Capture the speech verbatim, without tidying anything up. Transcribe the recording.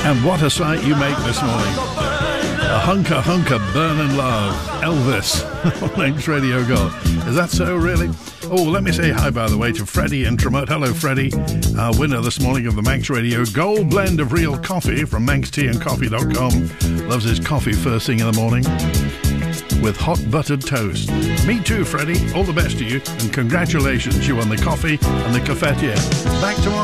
And what a sight you make this morning. A hunker, hunker, burning love. Elvis on Manx Radio Gold. Is that so, really? Oh, let me say hi, by the way, to Freddie in Tremont. Hello, Freddie. Our winner this morning of the Manx Radio Gold blend of real coffee from manx tea and coffee dot com. Loves his coffee first thing in the morning with hot buttered toast. Me too, Freddie. All the best to you, and congratulations. You won the coffee and the cafetiere. Back tomorrow.